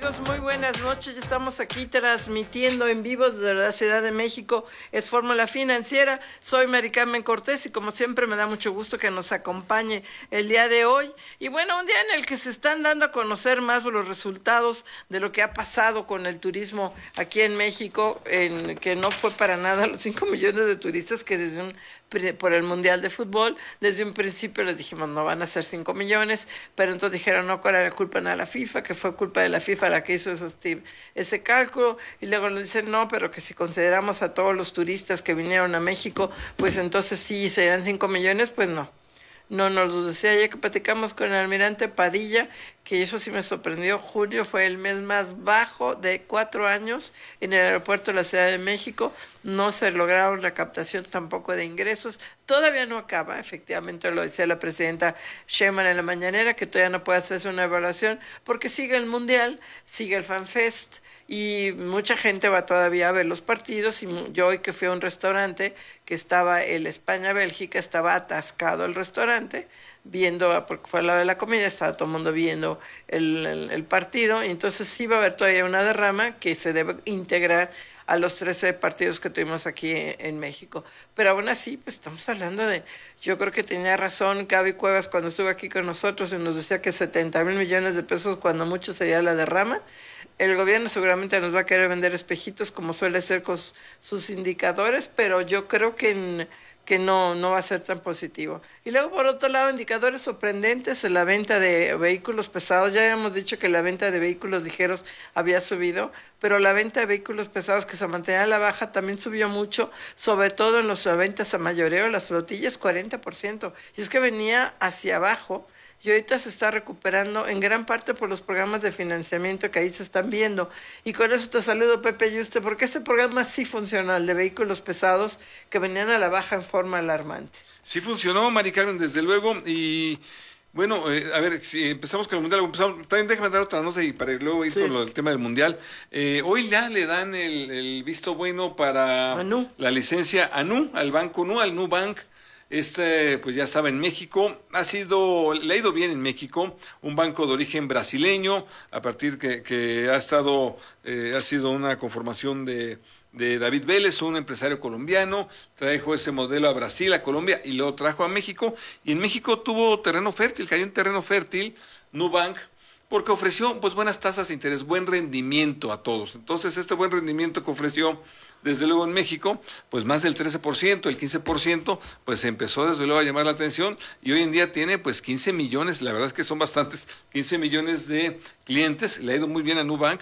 amigos, muy buenas noches. Ya estamos aquí transmitiendo en vivo desde la Ciudad de México. Es Fórmula Financiera. Soy Mari Carmen Cortés y como siempre me da mucho gusto que nos acompañe el día de hoy. Y bueno, un día en el que se están dando a conocer más los resultados de lo que ha pasado con el turismo aquí en México, en que no fue para nada los 5 millones de turistas que por el Mundial de Fútbol, desde un principio les dijimos no van a ser 5 millones, pero entonces dijeron no, ¿cuál era la culpa? A la FIFA, que fue culpa de la FIFA la que hizo ese cálculo, y luego nos dicen no, pero que si consideramos a todos los turistas que vinieron a México, pues entonces sí serían 5 millones, pues no. No nos lo decía ya que platicamos con el almirante Padilla, que eso sí me sorprendió. Julio fue el mes más bajo de 4 años en el aeropuerto de la Ciudad de México. No se lograron la captación tampoco de ingresos. Todavía no acaba, efectivamente lo decía la presidenta Sheinbaum en la mañanera, que todavía no puede hacerse una evaluación porque sigue el Mundial, sigue el FanFest, y mucha gente va todavía a ver los partidos. Y yo hoy que fui a un restaurante que estaba el España-Bélgica, estaba atascado el restaurante, viendo, porque fue al lado de la comida, estaba todo el mundo viendo el partido, y entonces sí va a haber todavía una derrama que se debe integrar a los 13 partidos que tuvimos aquí en México. Pero aún así, pues estamos hablando de, yo creo que tenía razón Gaby Cuevas cuando estuvo aquí con nosotros y nos decía que 70,000 millones de pesos, cuando mucho sería la derrama. El gobierno seguramente nos va a querer vender espejitos como suele ser con sus indicadores, pero yo creo que no va a ser tan positivo. Y luego, por otro lado, indicadores sorprendentes en la venta de vehículos pesados. Ya habíamos dicho que la venta de vehículos ligeros había subido, pero la venta de vehículos pesados, que se mantenía a la baja, también subió mucho, sobre todo en las ventas a mayoreo, las flotillas, 40%. Y es que venía hacia abajo, y ahorita se está recuperando en gran parte por los programas de financiamiento que ahí se están viendo. Y con eso te saludo, Pepe Yuste, porque este programa sí funcionó, el de vehículos pesados, que venían a la baja en forma alarmante. Sí funcionó, Mari Carmen, desde luego. Y bueno, a ver, si empezamos con el Mundial, también déjame dar otra nota y para luego ir con el tema del Mundial. Hoy ya le dan el visto bueno para la licencia a Nu, al banco Nu, al Nubank. Pues ya estaba en México, le ha ido bien en México, un banco de origen brasileño, a partir que ha sido una conformación de David Vélez, un empresario colombiano, trajo ese modelo a Brasil, a Colombia, y lo trajo a México, y en México tuvo terreno fértil, cayó en terreno fértil, Nubank, porque ofreció pues buenas tasas de interés, buen rendimiento a todos. Entonces este buen rendimiento que ofreció desde luego en México, pues más del 13%, el 15%, pues empezó desde luego a llamar la atención, y hoy en día tiene pues 15 millones, la verdad es que son bastantes, 15 millones de clientes, le ha ido muy bien a Nubank,